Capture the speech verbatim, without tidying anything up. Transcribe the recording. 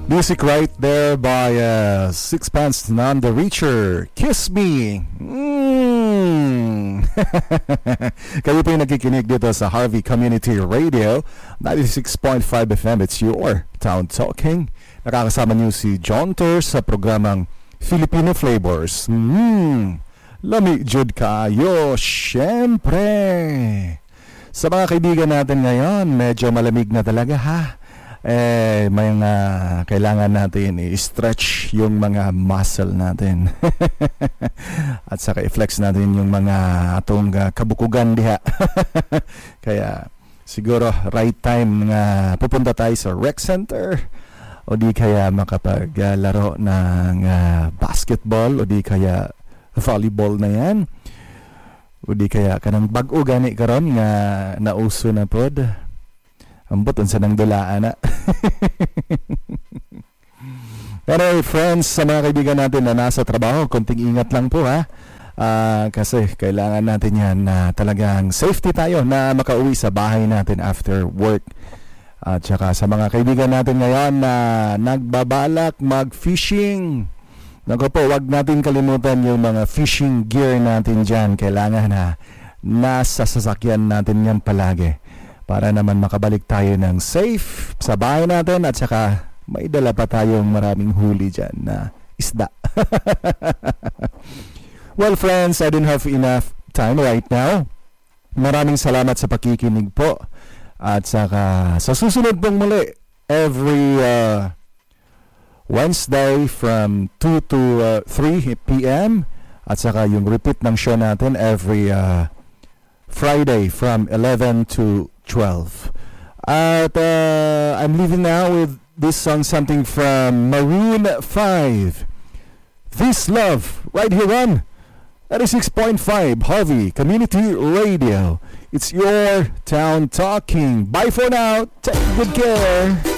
Music right there by uh, Sixpence None the Richer. Kiss Me. Mm. Kayo po yung nakikinig dito sa Harvey Community Radio ninety-six point five F M. It's your Town Talking. Nakakasama niyo si John Ter sa programang Filipino Flavors. Mm. Lami jud kayo, syempre. Sa mga kaibigan natin ngayon, medyo malamig na talaga ha. Eh, may mga kailangan natin i-stretch yung mga muscle natin. At saka i-flex natin yung mga atong uh, kabukugan diha. Kaya siguro right time nga pupunta tayo sa rec center o di kaya makapaglaro ng uh, basketball o di kaya volleyball na yan. O di kaya kanang bag-o gani karon nga nauso na pod. Ambot unsa nang dulaan na. Pero friends, sa mga kaibigan natin na nasa trabaho, konting ingat lang po ha. Uh, kasi kailangan natin yan na talagang safety tayo na makauwi sa bahay natin after work. At saka sa mga kaibigan natin ngayon na nagbabalak mag-fishing. Naku po, wag natin kalimutan yung mga fishing gear natin dyan. Kailangan na nasa sasakyan natin yan palagi. Para naman makabalik tayo ng safe sa bahay natin at saka may dala pa tayong maraming huli dyan na isda. Well friends, I don't have enough time right now. Maraming salamat sa pakikinig po. At saka sa susunod pong muli, every uh, Wednesday from two to three p.m. At saka yung repeat ng show natin every uh, Friday from eleven to twelve. At uh, I'm leaving now with this song, something from Maroon five. This Love, right here on ninety-six point five Harvey Community Radio. It's your Town Talking. Bye for now. Take good care.